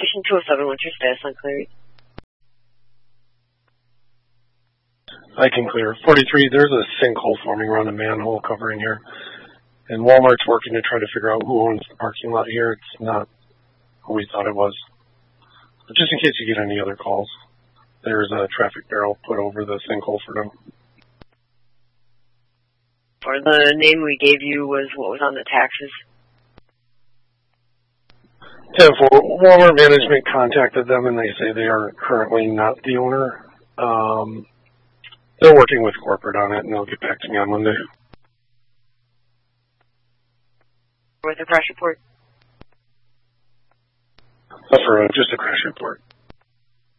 Station 207, what's your status on clearing? I can clear. 43, there's a sinkhole forming around a manhole covering here. And Walmart's working to try to figure out who owns the parking lot here. It's not who we thought it was. But just in case you get any other calls, there's a traffic barrel put over the sinkhole for them. Or the name we gave you was what was on the taxes? 10-4, Walmart management contacted them and they say they are currently not the owner. They're working with corporate on it and they'll get back to me on Monday. With a crash report? For just a crash report.